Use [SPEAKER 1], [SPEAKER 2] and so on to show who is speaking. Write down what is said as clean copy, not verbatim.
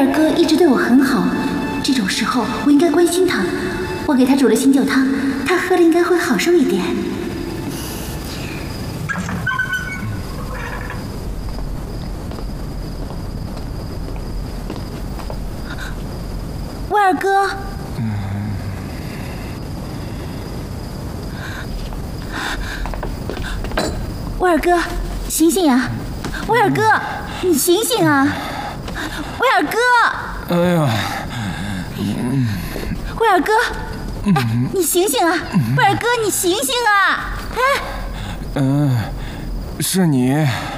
[SPEAKER 1] 尔哥一直对我很好，这种时候我应该关心他。我给他煮了醒酒汤，他喝了应该会好受一点。威尔哥，威尔哥，醒醒啊！威尔哥，你醒醒啊！威尔哥！
[SPEAKER 2] 哎呀，
[SPEAKER 1] 威尔哥，哎，你醒醒啊！威尔哥，你醒醒啊！哎，
[SPEAKER 2] 是你。